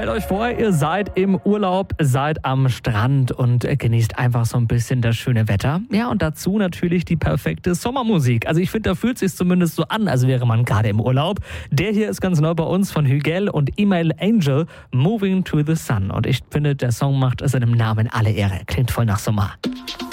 Stellt euch vor, ihr seid im Urlaub, seid am Strand und genießt einfach so ein bisschen das schöne Wetter. Ja, und dazu natürlich die perfekte Sommermusik. Also ich finde, da fühlt es sich zumindest so an, als wäre man gerade im Urlaub. Der hier ist ganz neu bei uns von Hügel und Email Angel, Moving to the Sun. Und ich finde, der Song macht seinem Namen alle Ehre. Klingt voll nach Sommer.